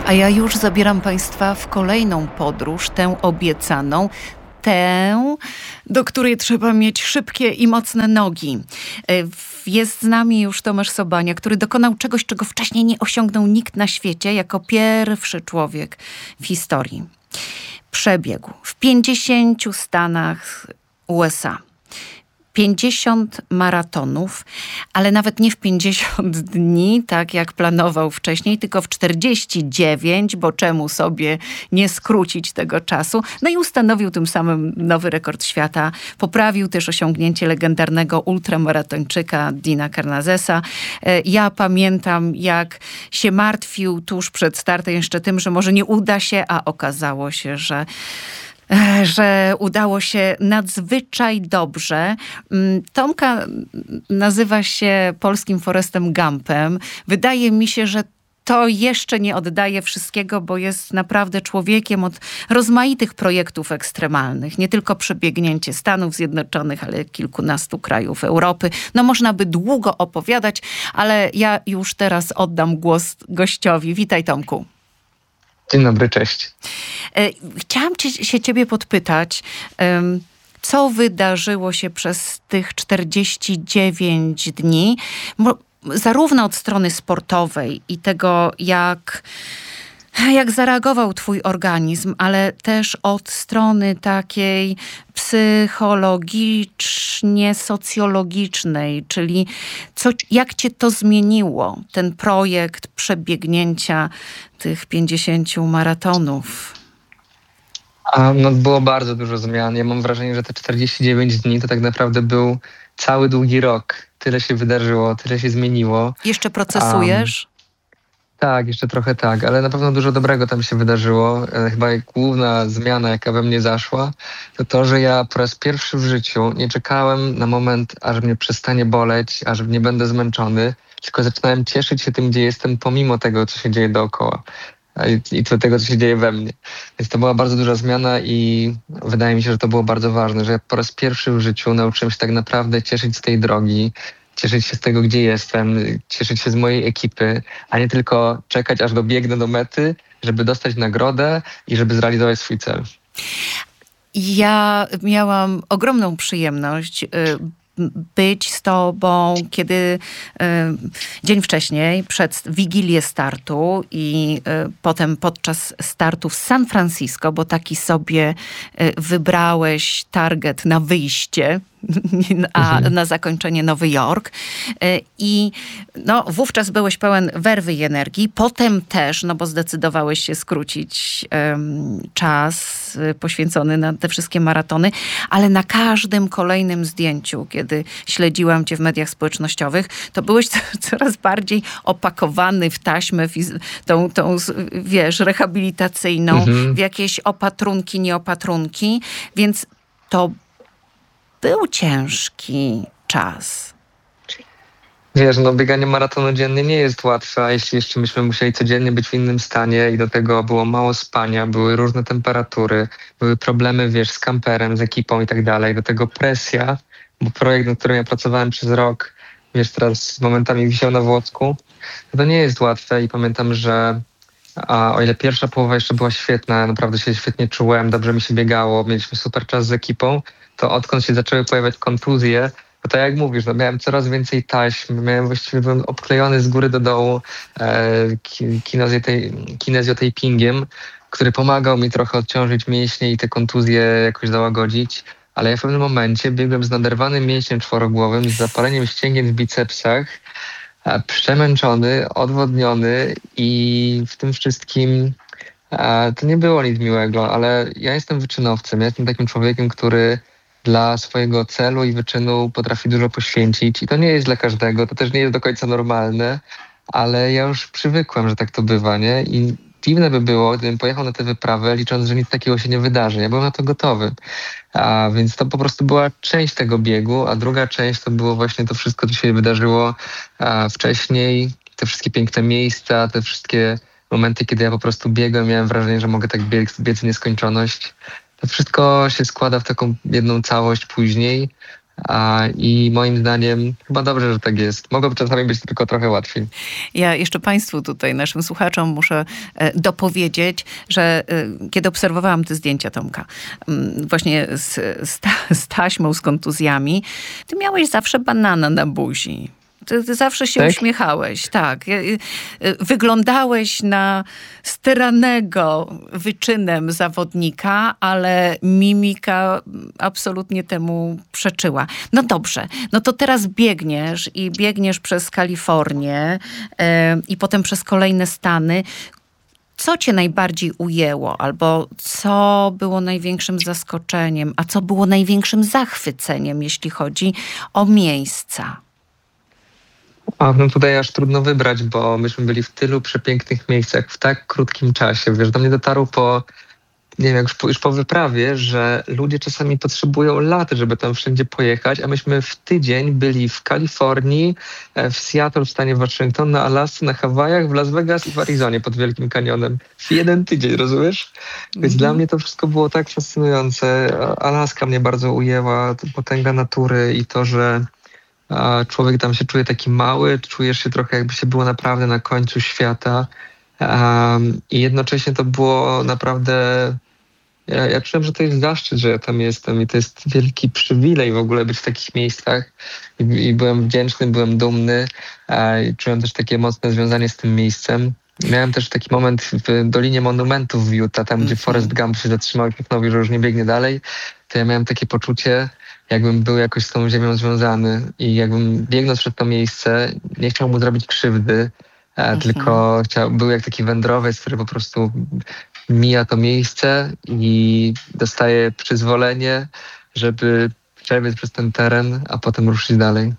A ja już zabieram Państwa w kolejną podróż, tę obiecaną, tę, do której trzeba mieć szybkie i mocne nogi. Jest z nami już Tomasz Sobania, który dokonał czegoś, czego wcześniej nie osiągnął nikt na świecie, jako pierwszy człowiek w historii. Przebiegł w 50 stanach USA. 50 maratonów, ale nawet nie w 50 dni, tak jak planował wcześniej, tylko w 49, bo czemu sobie nie skrócić tego czasu. No i ustanowił tym samym nowy rekord świata. Poprawił też osiągnięcie legendarnego ultramaratończyka Dina Karnazesa. Ja pamiętam, jak się martwił tuż przed startem jeszcze tym, że może nie uda się, a okazało się, że udało się nadzwyczaj dobrze. Tomka nazywa się polskim Forrestem Gumpem. Wydaje mi się, że to jeszcze nie oddaje wszystkiego, bo jest naprawdę człowiekiem od rozmaitych projektów ekstremalnych. Nie tylko przebiegnięcie Stanów Zjednoczonych, ale kilkunastu krajów Europy. No można by długo opowiadać, ale ja już teraz oddam głos gościowi. Witaj, Tomku. Dzień dobry, cześć. Chciałam się ciebie podpytać, co wydarzyło się przez tych 49 dni, zarówno od strony sportowej i tego, jak zareagował twój organizm, ale też od strony takiej psychologicznie socjologicznej, czyli jak cię to zmieniło, ten projekt przebiegnięcia tych 50 maratonów? Było bardzo dużo zmian. Ja mam wrażenie, że te 49 dni to tak naprawdę był cały długi rok. Tyle się wydarzyło, tyle się zmieniło. Jeszcze procesujesz? Tak, jeszcze trochę tak, ale na pewno dużo dobrego tam się wydarzyło. Chyba główna zmiana, jaka we mnie zaszła, to, że ja po raz pierwszy w życiu nie czekałem na moment, aż mnie przestanie boleć, aż nie będę zmęczony, tylko zaczynałem cieszyć się tym, gdzie jestem, pomimo tego, co się dzieje dookoła i tego, co się dzieje we mnie. Więc to była bardzo duża zmiana i wydaje mi się, że to było bardzo ważne, że ja po raz pierwszy w życiu nauczyłem się tak naprawdę cieszyć z tej drogi, cieszyć się z tego, gdzie jestem, cieszyć się z mojej ekipy, a nie tylko czekać, aż dobiegnę do mety, żeby dostać nagrodę i żeby zrealizować swój cel. Ja miałam ogromną przyjemność być z tobą, kiedy dzień wcześniej, przed Wigilię startu i potem podczas startu w San Francisco, bo taki sobie wybrałeś target na wyjście, a na zakończenie Nowy Jork. I wówczas byłeś pełen werwy i energii. Potem też, bo zdecydowałeś się skrócić czas poświęcony na te wszystkie maratony, ale na każdym kolejnym zdjęciu, kiedy śledziłam cię w mediach społecznościowych, to byłeś coraz bardziej opakowany w taśmę, tą rehabilitacyjną, w jakieś opatrunki, nieopatrunki, więc to był ciężki czas. Wiesz, bieganie maratonu dziennie nie jest łatwe, a jeśli jeszcze myśmy musieli codziennie być w innym stanie i do tego było mało spania, były różne temperatury, były problemy, z kamperem, z ekipą i tak dalej, do tego presja, bo projekt, nad którym ja pracowałem przez rok, teraz momentami wisiał na włosku, to nie jest łatwe i pamiętam, że o ile pierwsza połowa jeszcze była świetna, naprawdę się świetnie czułem, dobrze mi się biegało, mieliśmy super czas z ekipą, to odkąd się zaczęły pojawiać kontuzje, to tak jak mówisz, miałem coraz więcej taśm, byłem obklejony z góry do dołu kinezjotapingiem, który pomagał mi trochę odciążyć mięśnie i te kontuzje jakoś załagodzić, ale ja w pewnym momencie biegłem z naderwanym mięśniem czworogłowym, z zapaleniem ścięgien w bicepsach, przemęczony, odwodniony i w tym wszystkim to nie było nic miłego, ale ja jestem wyczynowcem, ja jestem takim człowiekiem, który dla swojego celu i wyczynu potrafi dużo poświęcić i to nie jest dla każdego, to też nie jest do końca normalne, ale ja już przywykłem, że tak to bywa, nie? I dziwne by było, gdybym pojechał na tę wyprawę, licząc, że nic takiego się nie wydarzy. Ja byłem na to gotowy. Więc to po prostu była część tego biegu, a druga część to było właśnie to wszystko, co się wydarzyło wcześniej, te wszystkie piękne miejsca, te wszystkie momenty, kiedy ja po prostu biegłem, miałem wrażenie, że mogę tak biec w nieskończoność. To wszystko się składa w taką jedną całość później I moim zdaniem chyba dobrze, że tak jest. Mogłoby czasami być tylko trochę łatwiej. Ja jeszcze Państwu tutaj, naszym słuchaczom muszę dopowiedzieć, że kiedy obserwowałam te zdjęcia Tomka, właśnie z taśmą, z kontuzjami, ty miałeś zawsze banana na buzi. Ty zawsze się uśmiechałeś, tak. Wyglądałeś na steranego wyczynem zawodnika, ale mimika absolutnie temu przeczyła. No dobrze, no to teraz biegniesz przez Kalifornię i potem przez kolejne stany. Co cię najbardziej ujęło? Albo co było największym zaskoczeniem? A co było największym zachwyceniem, jeśli chodzi o miejsca? No tutaj aż trudno wybrać, bo myśmy byli w tylu przepięknych miejscach w tak krótkim czasie. Wiesz, do mnie dotarło nie wiem, już po wyprawie, że ludzie czasami potrzebują lat, żeby tam wszędzie pojechać, a myśmy w tydzień byli w Kalifornii, w Seattle w stanie Waszyngton, na Alasce, na Hawajach, w Las Vegas i w Arizonie pod Wielkim Kanionem. W jeden tydzień, rozumiesz? Więc dla mnie to wszystko było tak fascynujące. Alaska mnie bardzo ujęła, potęga natury i to, że człowiek tam się czuje taki mały, czujesz się trochę jakby się było naprawdę na końcu świata. I jednocześnie to było naprawdę... Ja czułem, że to jest zaszczyt, że ja tam jestem i to jest wielki przywilej w ogóle być w takich miejscach. I byłem wdzięczny, byłem dumny. I czułem też takie mocne związanie z tym miejscem. Miałem też taki moment w Dolinie Monumentów w Utah, tam gdzie Forrest Gump się zatrzymał i postanowił, że już nie biegnie dalej. To ja miałem takie poczucie, jakbym był jakoś z tą ziemią związany i jakbym biegnąc przez to miejsce nie chciał mu zrobić krzywdy, tylko był jak taki wędrowiec, który po prostu mija to miejsce i dostaje przyzwolenie, żeby przebiec przez ten teren, a potem ruszyć dalej.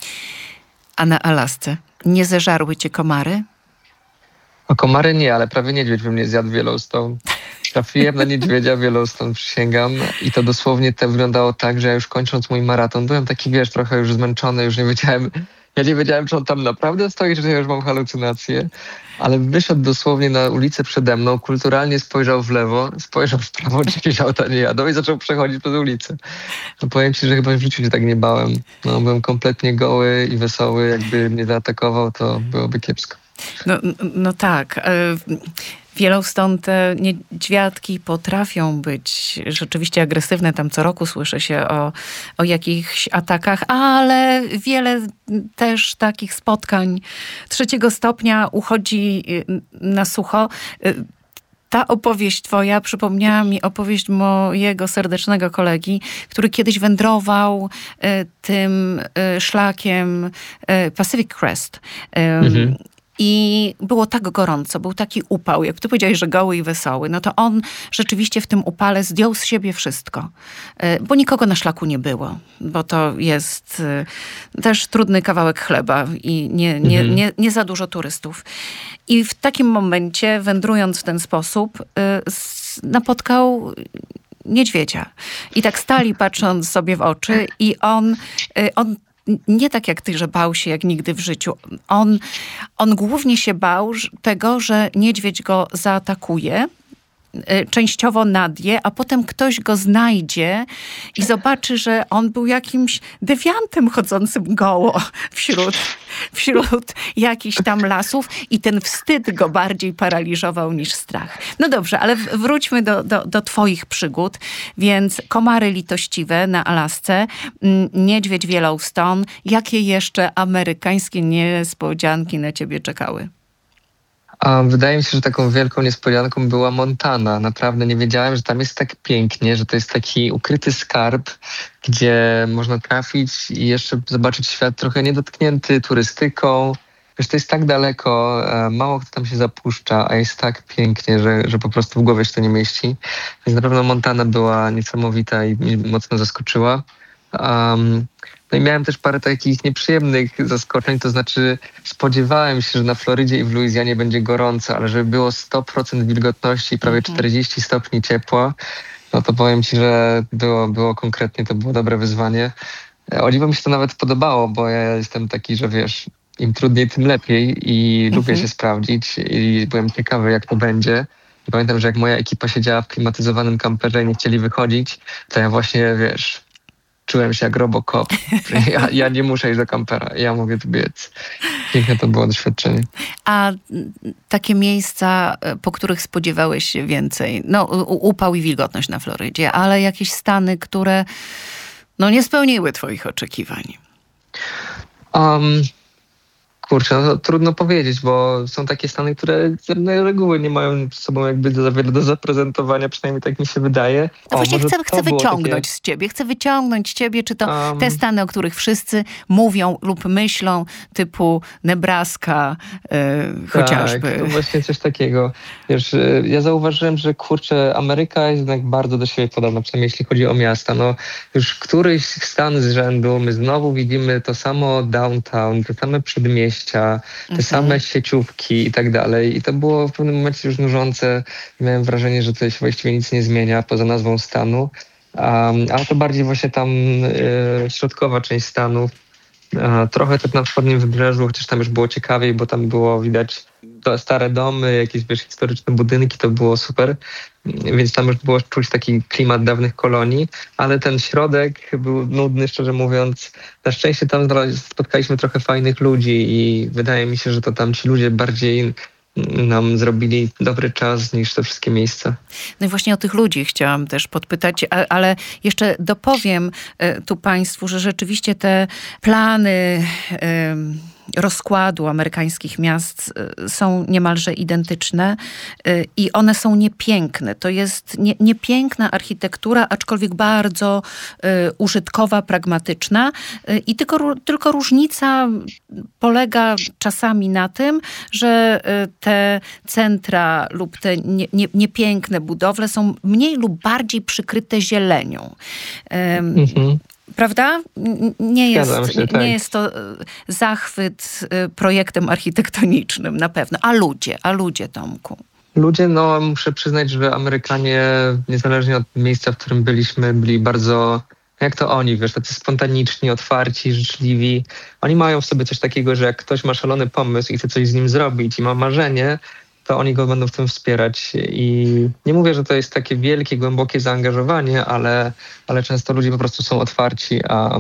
A na Alasce nie zeżarły cię komary? O komary nie, ale prawie niedźwiedź by mnie zjadł w Yellowstone. Trafiłem na niedźwiedzia w Yellowstone, przysięgam. I to dosłownie wyglądało tak, że ja już kończąc mój maraton, byłem taki, wiesz, trochę już zmęczony, już nie wiedziałem, czy on tam naprawdę stoi, czy ja już mam halucynacje. Ale wyszedł dosłownie na ulicę przede mną, kulturalnie spojrzał w lewo, spojrzał w prawo, gdzieś auta nie jadą i zaczął przechodzić przez ulicę. No powiem ci, że chyba w życiu się tak nie bałem. No, byłem kompletnie goły i wesoły. Jakby mnie zaatakował, to byłoby kiepsko. No tak. W Yellowstone te niedźwiadki potrafią być rzeczywiście agresywne. Tam co roku słyszy się o jakichś atakach, ale wiele też takich spotkań 3. stopnia uchodzi na sucho. Ta opowieść twoja przypomniała mi opowieść mojego serdecznego kolegi, który kiedyś wędrował tym szlakiem Pacific Crest. I było tak gorąco, był taki upał, jak ty powiedziałeś, że goły i wesoły, no to on rzeczywiście w tym upale zdjął z siebie wszystko, bo nikogo na szlaku nie było, bo to jest też trudny kawałek chleba i nie za dużo turystów. I w takim momencie, wędrując w ten sposób, napotkał niedźwiedzia. I tak stali, patrząc sobie w oczy i on nie tak jak ty, że bał się jak nigdy w życiu. On głównie się bał tego, że niedźwiedź go zaatakuje, częściowo nadje, a potem ktoś go znajdzie i zobaczy, że on był jakimś dewiantem chodzącym goło wśród jakichś tam lasów i ten wstyd go bardziej paraliżował niż strach. No dobrze, ale wróćmy do twoich przygód. Więc komary litościwe na Alasce, niedźwiedź w Yellowstone. Jakie jeszcze amerykańskie niespodzianki na ciebie czekały? Wydaje mi się, że taką wielką niespodzianką była Montana. Naprawdę nie wiedziałem, że tam jest tak pięknie, że to jest taki ukryty skarb, gdzie można trafić i jeszcze zobaczyć świat trochę niedotknięty turystyką. Wiesz, to jest tak daleko, mało kto tam się zapuszcza, a jest tak pięknie, że po prostu w głowie się to nie mieści. Więc na pewno Montana była niesamowita i mnie mocno zaskoczyła. No i miałem też parę takich nieprzyjemnych zaskoczeń, to znaczy spodziewałem się, że na Florydzie i w Luizjanie będzie gorąco, ale żeby było 100% wilgotności i prawie 40 stopni ciepła, no to powiem ci, że było konkretnie, to było dobre wyzwanie. O dziwo mi się to nawet podobało, bo ja jestem taki, że wiesz, im trudniej, tym lepiej i lubię się sprawdzić i byłem ciekawy, jak to będzie. I pamiętam, że jak moja ekipa siedziała w klimatyzowanym kamperze i nie chcieli wychodzić, to ja właśnie, wiesz, czułem się jak Robocop. Ja nie muszę iść do kampera, ja mogę tu biec. Piękne to było doświadczenie. A takie miejsca, po których spodziewałeś się więcej? No, upał i wilgotność na Florydzie, ale jakieś stany, które nie spełniły twoich oczekiwań. Kurczę, no to trudno powiedzieć, bo są takie stany, które z reguły nie mają z sobą jakby za wiele do zaprezentowania, przynajmniej tak mi się wydaje. No właśnie chcę wyciągnąć z ciebie. Chcę wyciągnąć z ciebie, czy to te stany, o których wszyscy mówią lub myślą, typu Nebraska, chociażby. Tak, to właśnie coś takiego. Wiesz, ja zauważyłem, że kurczę, Ameryka jest jednak bardzo do siebie podobna, przynajmniej jeśli chodzi o miasta. No, już któryś stan z rzędu, my znowu widzimy to samo downtown, te same przedmieścia, te same sieciówki i tak dalej. I to było w pewnym momencie już nużące. Miałem wrażenie, że tutaj się właściwie nic nie zmienia poza nazwą stanu. Ale to bardziej właśnie tam środkowa część Stanów. Trochę tak na wschodnim wybrzeżu, chociaż tam już było ciekawiej, bo tam było widać stare domy, jakieś historyczne budynki, to było super. Więc tam już było czuć taki klimat dawnych kolonii, ale ten środek był nudny, szczerze mówiąc. Na szczęście tam spotkaliśmy trochę fajnych ludzi i wydaje mi się, że to tam ci ludzie bardziej nam zrobili dobry czas niż te wszystkie miejsca. No i właśnie o tych ludzi chciałam też podpytać, ale jeszcze dopowiem tu państwu, że rzeczywiście te plany rozkładu amerykańskich miast są niemalże identyczne i one są niepiękne. To jest niepiękna architektura, aczkolwiek bardzo użytkowa, pragmatyczna i tylko różnica polega czasami na tym, że te centra lub te niepiękne budowle są mniej lub bardziej przykryte zielenią. Prawda? Nie jest to zachwyt projektem architektonicznym na pewno. A ludzie, Tomku? Ludzie, muszę przyznać, że Amerykanie, niezależnie od miejsca, w którym byliśmy, byli bardzo, jak to oni, wiesz, tacy spontaniczni, otwarci, życzliwi. Oni mają w sobie coś takiego, że jak ktoś ma szalony pomysł i chce coś z nim zrobić i ma marzenie, to oni go będą w tym wspierać. I nie mówię, że to jest takie wielkie, głębokie zaangażowanie, ale często ludzie po prostu są otwarci, a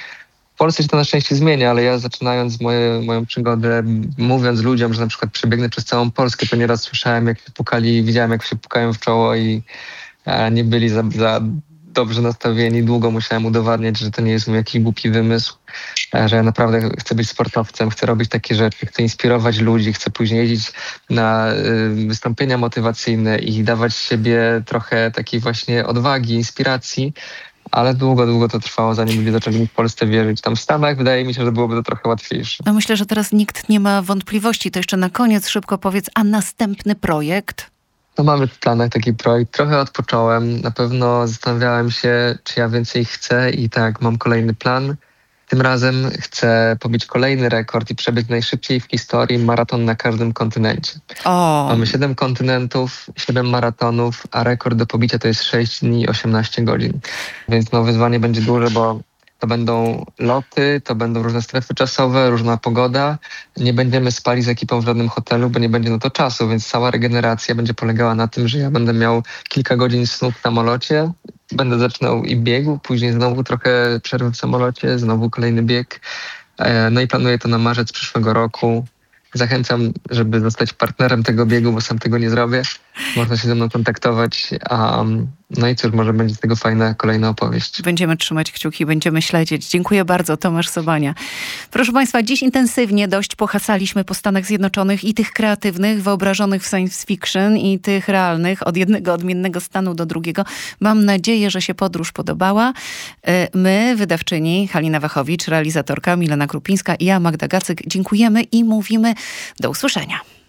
w Polsce się to na szczęście zmienia, ale ja zaczynając moją przygodę, mówiąc ludziom, że na przykład przebiegnę przez całą Polskę, to nieraz słyszałem, jak się pukali, widziałem, jak się pukają w czoło i nie byli za dobrze nastawieni. Długo musiałem udowadniać, że to nie jest mój jakiś głupi wymysł, że ja naprawdę chcę być sportowcem, chcę robić takie rzeczy, chcę inspirować ludzi, chcę później jeździć na wystąpienia motywacyjne i dawać siebie trochę takiej właśnie odwagi, inspiracji, ale długo to trwało, zanim ludzie zaczęli mi w Polsce wierzyć. Tam w Stanach wydaje mi się, że byłoby to trochę łatwiejsze. No myślę, że teraz nikt nie ma wątpliwości. To jeszcze na koniec szybko powiedz, a następny projekt? No mamy w planach taki projekt. Trochę odpocząłem. Na pewno zastanawiałem się, czy ja więcej chcę i tak, mam kolejny plan. Tym razem chcę pobić kolejny rekord i przebiec najszybciej w historii maraton na każdym kontynencie. Mamy 7 kontynentów, 7 maratonów, a rekord do pobicia to jest 6 dni i 18 godzin. Więc wyzwanie będzie duże, bo to będą loty, to będą różne strefy czasowe, różna pogoda. Nie będziemy spali z ekipą w żadnym hotelu, bo nie będzie na to czasu, więc cała regeneracja będzie polegała na tym, że ja będę miał kilka godzin snu w samolocie, będę zaczynał i biegu, później znowu trochę przerwy w samolocie, znowu kolejny bieg. No i planuję to na marzec przyszłego roku. Zachęcam, żeby zostać partnerem tego biegu, bo sam tego nie zrobię. Można się ze mną kontaktować. No i cóż, może będzie z tego fajna kolejna opowieść. Będziemy trzymać kciuki, będziemy śledzić. Dziękuję bardzo, Tomasz Sobania. Proszę Państwa, dziś intensywnie dość pohasaliśmy po Stanach Zjednoczonych i tych kreatywnych, wyobrażonych w science fiction i tych realnych, od jednego odmiennego stanu do drugiego. Mam nadzieję, że się podróż podobała. My, wydawczyni Halina Wachowicz, realizatorka Milena Krupińska i ja, Magda Gacyk, dziękujemy i mówimy do usłyszenia.